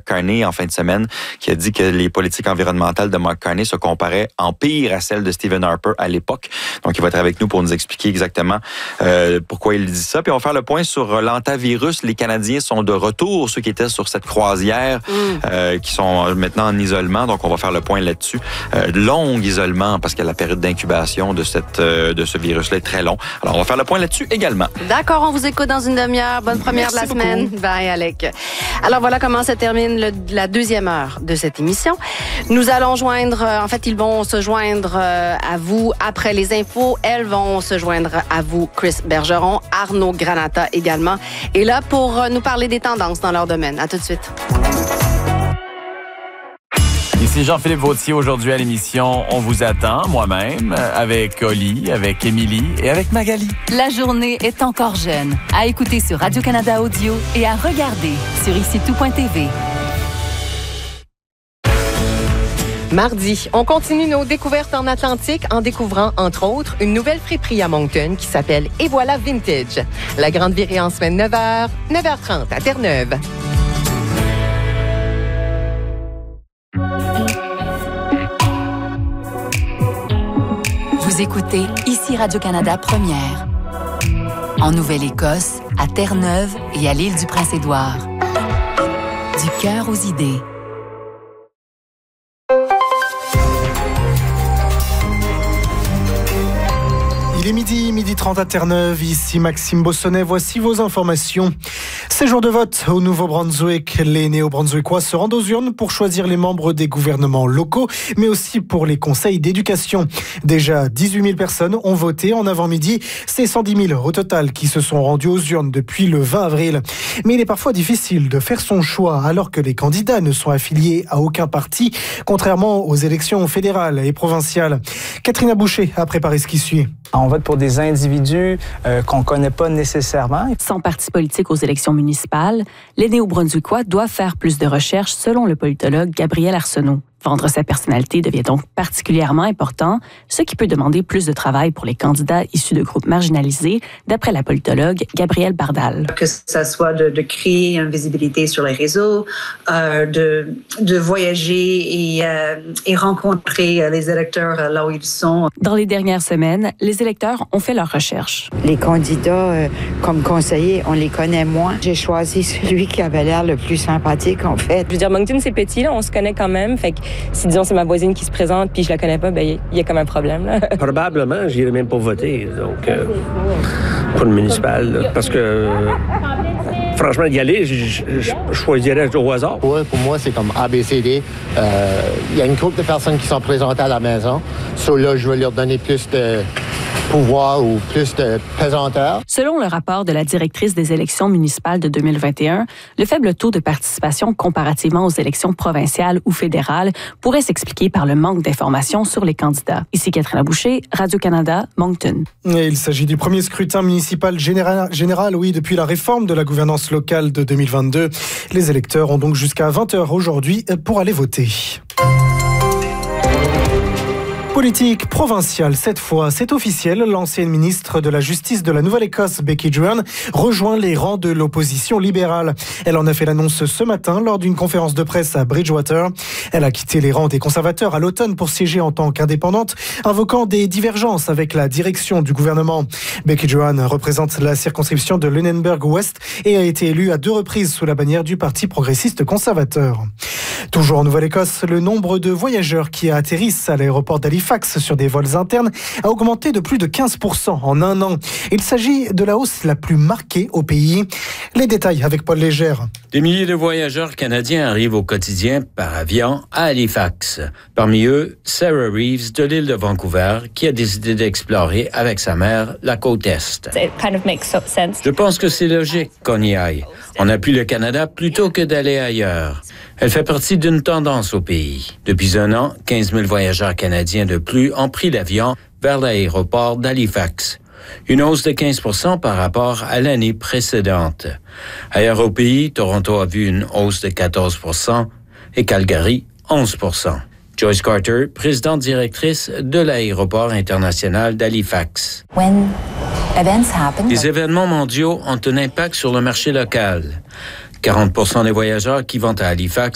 Carney en fin de semaine, qui a dit que les politiques environnementales de Mark Carney se comparaient en pire à celles de Stephen Harper à l'époque. Donc, il va être avec nous pour nous expliquer exactement pourquoi il dit ça. Puis, on va faire le point sur l'antavirus. Les Canadiens sont de retour, ceux qui étaient sur cette croisière, qui sont maintenant en isolement. Donc, on va faire le point là-dessus. Long isolement, parce que la période d'incubation de ce virus-là est très long. Alors, on va faire le point là-dessus également. D'accord, on vous écoute dans une demi-heure. Bonne première Merci de la semaine. Bye, Alec. Alors, voilà comment se termine la deuxième heure de cette émission. Nous allons joindre, ils vont se joindre à vous après les infos. Elles vont se joindre à vous, Chris Bergeron, Arnaud Granata également. Et là, pour nous parler des tendances dans leur domaine. À tout de suite. Ici Jean-Philippe Vautier, aujourd'hui à l'émission On vous attend, moi-même, avec Oli, avec Émilie et avec Magali. La journée est encore jeune. À écouter sur Radio-Canada Audio et à regarder sur ici-tout.tv. Mardi, on continue nos découvertes en Atlantique en découvrant, entre autres, une nouvelle friperie à Moncton qui s'appelle Et voilà Vintage. La grande virée en semaine 9h30 à Terre-Neuve. Vous écoutez ici Radio-Canada Première. En Nouvelle-Écosse, à Terre-Neuve et à l'île du Prince-Édouard. Du cœur aux idées. Il est midi 30 à Terre-Neuve, ici Maxime Bossonnet, voici vos informations. C'est jour de vote au Nouveau-Brunswick. Les Néo-Brunswickois se rendent aux urnes pour choisir les membres des gouvernements locaux, mais aussi pour les conseils d'éducation. Déjà 18 000 personnes ont voté en avant-midi. C'est 110 000 au total qui se sont rendus aux urnes depuis le 20 avril. Mais il est parfois difficile de faire son choix alors que les candidats ne sont affiliés à aucun parti, contrairement aux élections fédérales et provinciales. Catherine Boucher a préparé ce qui suit. On vote pour des individus qu'on ne connaît pas nécessairement. Sans parti politique aux élections municipales, les Néo-Brunswickois doivent faire plus de recherches selon le politologue Gabriel Arsenault. Vendre sa personnalité devient donc particulièrement important, ce qui peut demander plus de travail pour les candidats issus de groupes marginalisés, d'après la politologue Gabrielle Bardal. Que ça soit de créer une visibilité sur les réseaux, de voyager et rencontrer les électeurs là où ils sont. Dans les dernières semaines, les électeurs ont fait leurs recherches. Les candidats, comme conseillers, on les connaît moins. J'ai choisi celui qui avait l'air le plus sympathique, en fait. Je veux dire, Moncton, c'est petit, là, on se connaît quand même, fait que si, disons, c'est ma voisine qui se présente puis je la connais pas, ben il y a comme un problème, là. Probablement, j'irai même pas voter, donc, pour le municipal, là, parce que, franchement, d'y aller, je choisirais au hasard. Oui, pour moi, c'est comme ABCD. Il y a une groupe de personnes qui sont présentées à la maison. Là, je vais leur donner plus de pouvoir ou plus de pesanteur. Selon le rapport de la directrice des élections municipales de 2021, le faible taux de participation comparativement aux élections provinciales ou fédérales pourrait s'expliquer par le manque d'informations sur les candidats. Ici Catherine Boucher, Radio-Canada, Moncton. Et il s'agit du premier scrutin municipal général, depuis la réforme de la gouvernance locale de 2022. Les électeurs ont donc jusqu'à 20h aujourd'hui pour aller voter. Politique provinciale, cette fois, c'est officiel. L'ancienne ministre de la Justice de la Nouvelle-Écosse, Becky Druan, rejoint les rangs de l'opposition libérale. Elle en a fait l'annonce ce matin lors d'une conférence de presse à Bridgewater. Elle a quitté les rangs des conservateurs à l'automne pour siéger en tant qu'indépendante, invoquant des divergences avec la direction du gouvernement. Becky Druan représente la circonscription de Lunenburg-Ouest et a été élue à 2 reprises sous la bannière du Parti progressiste conservateur. Toujours en Nouvelle-Écosse, le nombre de voyageurs qui atterrissent à l'aéroport d'Halifax sur des vols internes a augmenté de plus de 15% en un an. Il s'agit de la hausse la plus marquée au pays. Les détails avec Paul Légère. Des milliers de voyageurs canadiens arrivent au quotidien par avion à Halifax. Parmi eux, Sarah Reeves de l'île de Vancouver qui a décidé d'explorer avec sa mère la côte Est. Je pense que c'est logique qu'on y aille. On appuie le Canada plutôt que d'aller ailleurs. Elle fait partie d'une tendance au pays. Depuis un an, 15 000 voyageurs canadiens de plus ont pris l'avion vers l'aéroport d'Halifax. Une hausse de 15 % par rapport à l'année précédente. Ailleurs au pays, Toronto a vu une hausse de 14 % et Calgary, 11 %. Joyce Carter, présidente directrice de l'aéroport international d'Halifax. Les événements mondiaux ont un impact sur le marché local. 40 % des voyageurs qui vont à Halifax